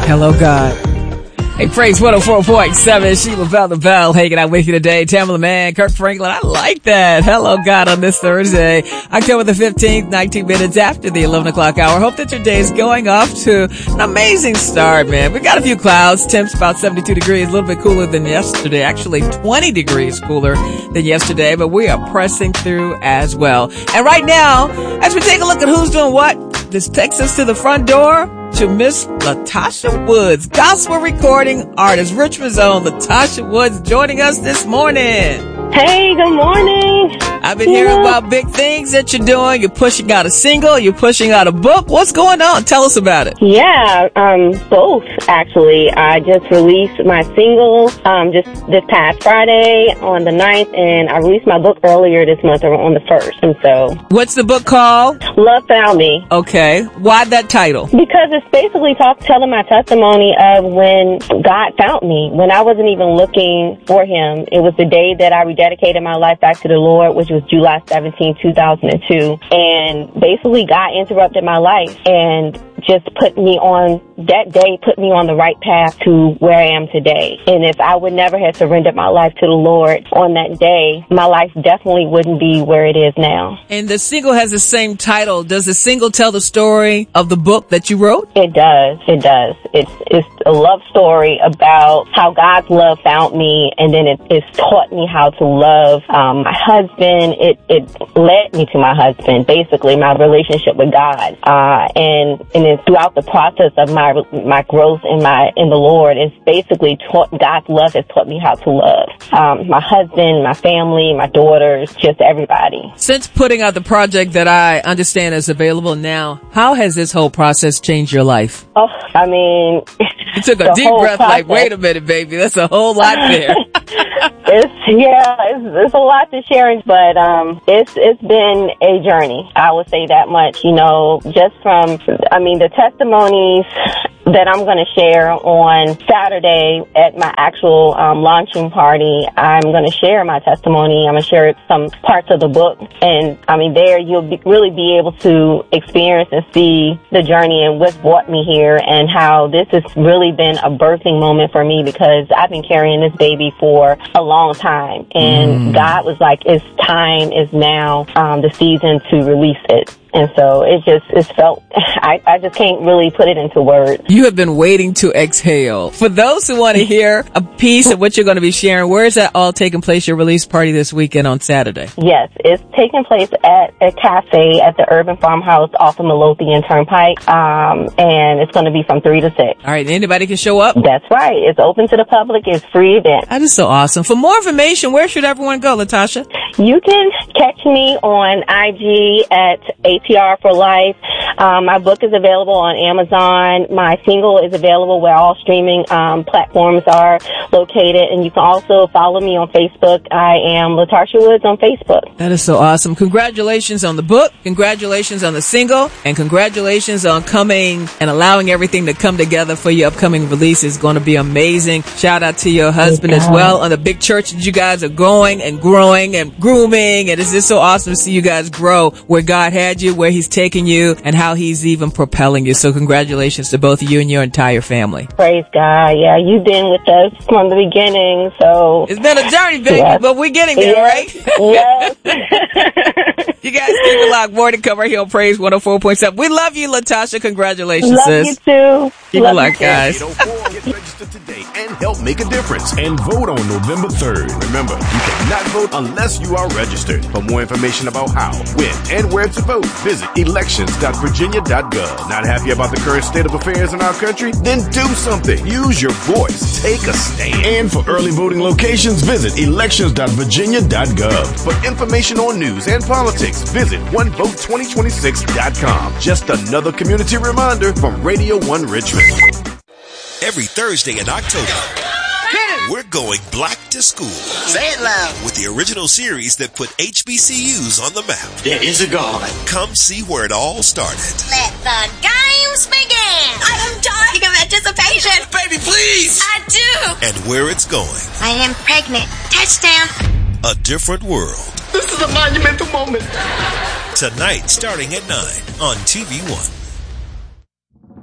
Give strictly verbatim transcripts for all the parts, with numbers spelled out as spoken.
Hello, God. Hey, Praise one oh four point seven, Sheila Bell the Bell hanging out with you today. Tamala Man, Kirk Franklin, I like that. Hello, God, on this Thursday, October the fifteenth, nineteen minutes after the eleven o'clock hour. Hope that your day is going off to an amazing start, man. We got a few clouds, temps about seventy-two degrees, a little bit cooler than yesterday, actually twenty degrees cooler than yesterday, but we are pressing through as well. And right now, as we take a look at who's doing what, this takes us to the front door to Miss Latasha Woods, gospel recording artist, Richmond's own Latasha Woods, joining us this morning. Hey, good morning. I've been yeah. hearing about big things that you're doing. You're pushing out a single. You're pushing out a book. What's going on? Tell us about it. Yeah, um, both, actually. I just released my single um, just this past Friday on the ninth, and I released my book earlier this month on the first. And so, what's the book called? Love Found Me. Okay. Why that title? Because it's basically talk, telling my testimony of when God found me, when I wasn't even looking for Him. It was the day that I rededicated my life back to the Lord, which was July seventeenth, two thousand two. And basically, God interrupted my life and just put me on, that day put me on the right path to where I am today. And if I would never have surrendered my life to the Lord on that day, my life definitely wouldn't be where it is now. And the single has the same title. Does the single tell the story of the book that you wrote? It does. It does. It's it's a love story about how God's love found me, and then it, it's taught me how to love um, my husband. It it led me to my husband, basically, my relationship with God. Uh, and and then throughout the process of my my growth in my in the Lord, it's basically taught, God's love has taught me how to love um, my husband, my family, my daughters, just everybody. Since putting out the project that I understand is available now, how has this whole process changed your life? Oh, I mean, you took a deep breath, process. Like, wait a minute, baby, that's a whole lot there. It's yeah, it's, it's a lot to share, but um, it's it's been a journey. I would say that much. You know, just from, I mean, the testimonies that I'm going to share on Saturday at my actual um, launching party. I'm going to share my testimony. I'm going to share some parts of the book, and I mean, there you'll be, really be able to experience and see the journey and what's brought me here, and how this has really been a birthing moment for me, because I've been carrying this baby for a long time, and mm. God was like, it's time is now, um, the season to release it. And so it just, it's felt, I, I just can't really put it into words. You have been waiting to exhale. For those who want to hear a piece of what you're going to be sharing, where is that all taking place, your release party this weekend on Saturday? Yes, it's taking place at a cafe at the Urban Farmhouse off of Midlothian Turnpike. Um, and it's going to be from three to six. All right, anybody can show up? That's right. It's open to the public. It's free event. That is so awesome. For more information, where should everyone go, Latasha? You can catch me on I G at A T R for Life. Um, my book is available on Amazon. My single is available where all streaming um, platforms are located. And you can also follow me on Facebook. I am Latasha Woods on Facebook. That is so awesome. Congratulations on the book. Congratulations on the single. And congratulations on coming and allowing everything to come together for your upcoming release. It's going to be amazing. Shout out to your husband as well on the big church that you guys are going and growing and grooming. And it's just so awesome to see you guys grow where God had you, where He's taking you, and how He's even propelling you. So congratulations to both of you and your entire family. Praise God. Yeah, you've been with us from the beginning, so it's been a journey, baby, yes. But we're getting there, yes. right? Yes. You guys keep it locked. More to come right here on Praise one oh four point seven. We love you, Latasha. Congratulations, love sis. You too. Keep love it locked, guys. Get registered today and help make a difference, and vote on November third. Remember, you cannot vote unless you are registered. For more information about how, when, and where to vote, visit elections dot virginia dot gov. Not happy about the current state of affairs in our country? Then do something. Use your voice. Take a stand. And for early voting locations, visit elections dot virginia dot gov. For information on news and politics, visit one vote twenty twenty-six dot com. Just another community reminder from Radio one Richmond. Every Thursday in October, we're going black to school. Say it loud. With the original series that put H B C Us on the map. There is a God. Come see where it all started. Let the games begin. I am dying of anticipation. Baby, please. I do. And where it's going. I am pregnant. Touchdown. A different world. This is a monumental moment. Tonight, starting at nine on T V One.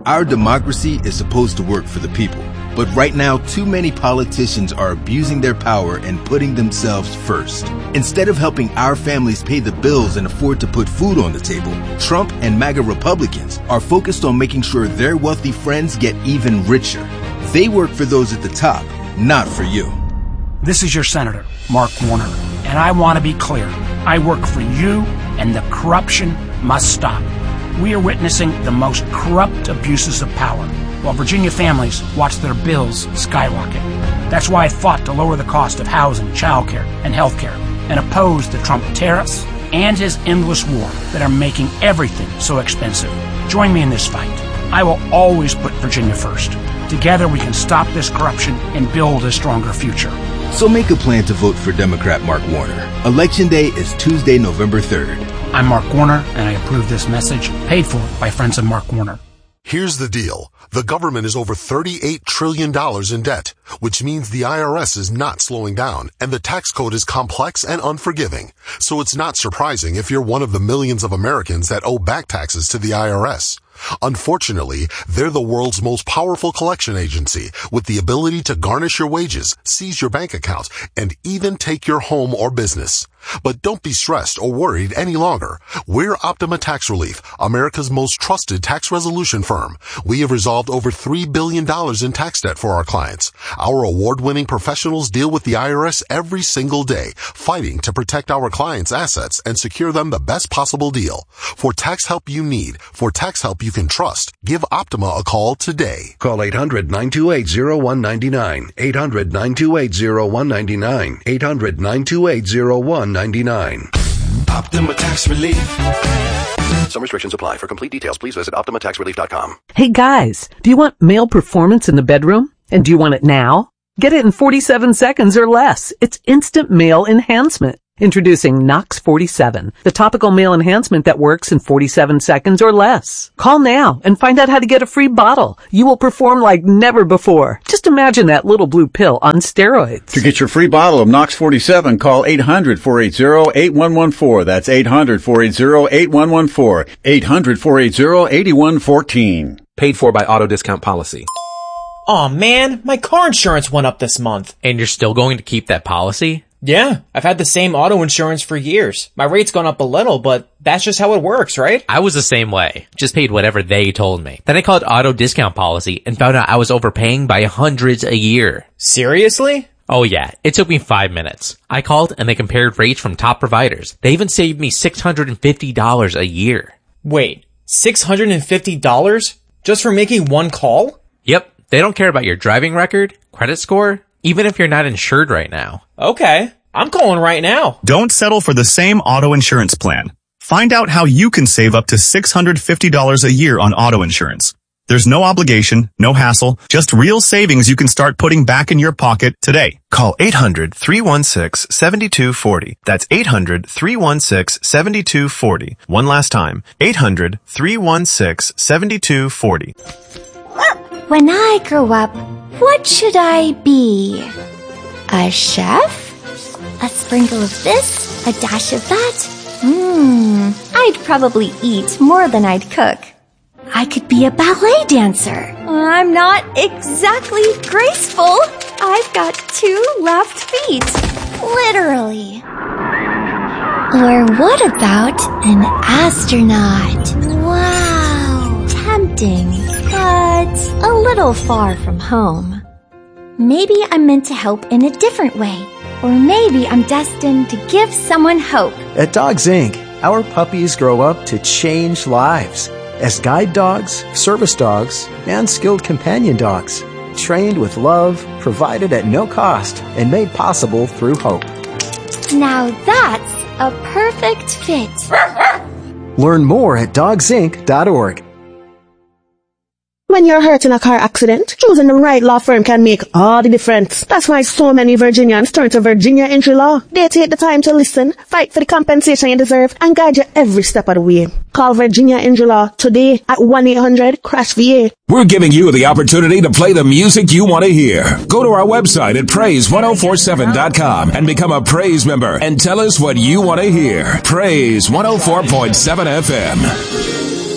Our democracy is supposed to work for the people. But right now, too many politicians are abusing their power and putting themselves first. Instead of helping our families pay the bills and afford to put food on the table, Trump and MAGA Republicans are focused on making sure their wealthy friends get even richer. They work for those at the top, not for you. This is your Senator, Mark Warner, and I want to be clear. I work for you, and the corruption must stop. We are witnessing the most corrupt abuses of power, while Virginia families watch their bills skyrocket. That's why I fought to lower the cost of housing, childcare, and healthcare, and opposed the Trump tariffs and his endless war that are making everything so expensive. Join me in this fight. I will always put Virginia first. Together we can stop this corruption and build a stronger future. So make a plan to vote for Democrat Mark Warner. Election Day is Tuesday, November third. I'm Mark Warner, and I approve this message, paid for by friends of Mark Warner. Here's the deal. The government is over thirty-eight trillion dollars in debt, which means the I R S is not slowing down, and the tax code is complex and unforgiving. So it's not surprising if you're one of the millions of Americans that owe back taxes to the I R S. Unfortunately, they're the world's most powerful collection agency with the ability to garnish your wages, seize your bank account, and even take your home or business. But don't be stressed or worried any longer. We're Optima Tax Relief, America's most trusted tax resolution firm. We have resolved over three billion dollars in tax debt for our clients. Our award-winning professionals deal with the I R S every single day, fighting to protect our clients' assets and secure them the best possible deal. For tax help you need, for tax help you can trust, give Optima a call today. Call eight hundred, nine two eight, zero one nine nine. eight hundred, nine two eight, zero one nine nine. eight hundred, nine two eight, zero one nine nine. Optima Tax Relief. Some restrictions apply. For complete details, please visit optima tax relief dot com. Hey guys, do you want male performance in the bedroom? And do you want it now? Get it in forty-seven seconds or less. It's instant male enhancement. Introducing Nox forty-seven, the topical male enhancement that works in forty-seven seconds or less. Call now and find out how to get a free bottle. You will perform like never before. Just imagine that little blue pill on steroids. To get your free bottle of Nox forty-seven, call eight hundred, four eight zero, eight one one four. That's eight hundred, four eight zero, eight one one four. eight hundred, four eight zero, eight one one four. Paid for by Auto Discount Policy. Aw, man, my car insurance went up this month. And you're still going to keep that policy? Yeah, I've had the same auto insurance for years. My rate's gone up a little, but that's just how it works, right? I was the same way. Just paid whatever they told me. Then I called Auto Discount Policy and found out I was overpaying by hundreds a year. Seriously? Oh yeah, it took me five minutes. I called and they compared rates from top providers. They even saved me six hundred fifty dollars a year. Wait, six hundred fifty dollars? Just for making one call? Yep. They don't care about your driving record, credit score, even if you're not insured right now. Okay, I'm calling right now. Don't settle for the same auto insurance plan. Find out how you can save up to six hundred fifty dollars a year on auto insurance. There's no obligation, no hassle, just real savings you can start putting back in your pocket today. Call eight hundred, three one six, seven two four zero. That's eight hundred, three one six, seven two four zero. One last time, eight hundred, three one six, seven two four zero. When I grow up, what should I be? A chef? A sprinkle of this? A dash of that? Mmm, I'd probably eat more than I'd cook. I could be a ballet dancer. I'm not exactly graceful. I've got two left feet. Literally. Or what about an astronaut? Wow, tempting, but a little far from home. Maybe I'm meant to help in a different way. Or maybe I'm destined to give someone hope. At Dogs Incorporated, our puppies grow up to change lives as guide dogs, service dogs, and skilled companion dogs, trained with love, provided at no cost, and made possible through hope. Now that's a perfect fit. Learn more at dogs inc dot org. When you're hurt in a car accident, choosing the right law firm can make all the difference. That's why so many Virginians turn to Virginia Injury Law. They take the time to listen, fight for the compensation you deserve, and guide you every step of the way. Call Virginia Injury Law today at one eight hundred crash V A. We're giving you the opportunity to play the music you want to hear. Go to our website at praise ten forty-seven dot com and become a Praise member and tell us what you want to hear. Praise one oh four point seven F M.